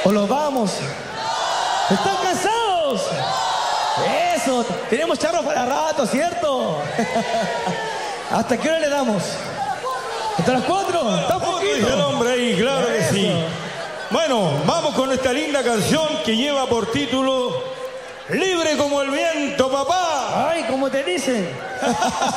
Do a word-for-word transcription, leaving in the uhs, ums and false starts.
¿O los vamos? ¿Están cansados? Eso, tenemos charros para rato, ¿cierto? ¿Hasta qué hora le damos? ¿Hasta las cuatro? ¿Está poquito? Dice el hombre ahí, claro que Eso. sí. Bueno, vamos con esta linda canción que lleva por título Libre como el viento, papá. Ay, ¿cómo te dicen?